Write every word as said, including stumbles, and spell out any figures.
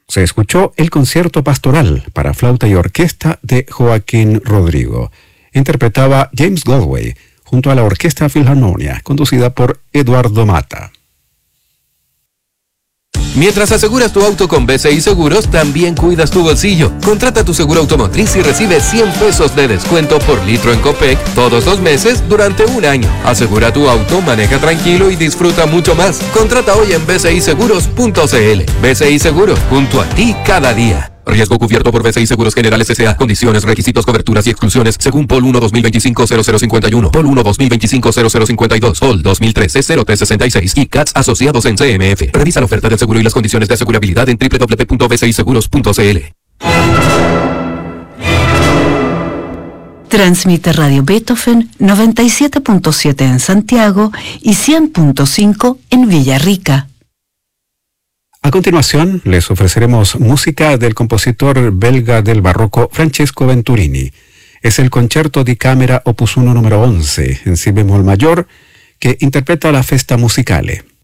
Se escuchó el concierto pastoral para flauta y orquesta de Joaquín Rodrigo. Interpretaba James Galway junto a la Orquesta Filharmonia, conducida por Eduardo Mata. Mientras aseguras tu auto con B C I Seguros, también cuidas tu bolsillo. Contrata tu seguro automotriz y recibe cien pesos de descuento por litro en Copec todos los meses durante un año. Asegura tu auto, maneja tranquilo y disfruta mucho más. Contrata hoy en b c i seguros punto c l. B C I Seguros, junto a ti cada día. Riesgo cubierto por B C I Seguros Generales S A. Condiciones, requisitos, coberturas y exclusiones según P O L uno dos mil veinticinco cero cero cincuenta y uno, P O L uno dos mil veinticinco cero cero cincuenta y dos, P O L dos mil trece cero tres sesenta y seis y C A T S asociados en C M F. Revisa la oferta del seguro y las condiciones de asegurabilidad en doble u doble u doble u punto b c i seguros punto c l. Transmite Radio Beethoven noventa y siete punto siete en Santiago y cien punto cinco en Villarrica. A continuación, les ofreceremos música del compositor belga del barroco Francesco Venturini. Es el Concerto di Camera Opus uno número once, en si bemol mayor, que interpreta la Festa Musicale.